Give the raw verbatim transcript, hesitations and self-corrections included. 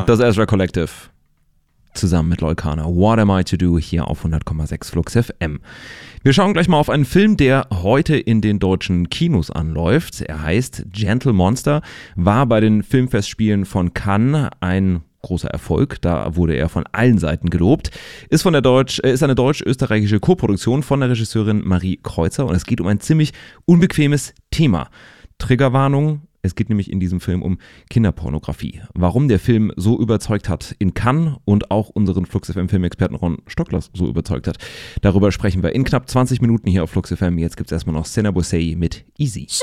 Das Ezra Collective. Zusammen mit Leucana. What Am I to Do hier auf hundert Komma sechs Flux F M. Wir schauen gleich mal auf einen Film, der heute in den deutschen Kinos anläuft. Er heißt Gentle Monster, war bei den Filmfestspielen von Cannes ein großer Erfolg. Da wurde er von allen Seiten gelobt. Ist, von der Deutsch, ist eine deutsch-österreichische Koproduktion von der Regisseurin Marie Kreuzer und es geht um ein ziemlich unbequemes Thema. Triggerwarnung. Es geht nämlich in diesem Film um Kinderpornografie. Warum der Film so überzeugt hat in Cannes und auch unseren Flux F M-Filmexperten Ron Stocklers so überzeugt hat. Darüber sprechen wir in knapp zwanzig Minuten hier auf Flux F M. Jetzt gibt es erstmal noch Senna Bossei mit Easy.